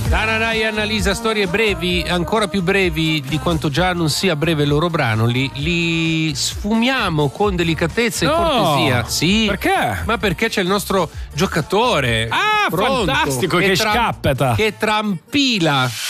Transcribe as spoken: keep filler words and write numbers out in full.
Dana Ryan analisa storie brevi, ancora più brevi di quanto già non sia breve il loro brano. Li, li sfumiamo con delicatezza e No, cortesia. Sì. perché? Ma perché c'è il nostro giocatore. Ah, pronto, fantastico, che tra- scappeta. Che trampila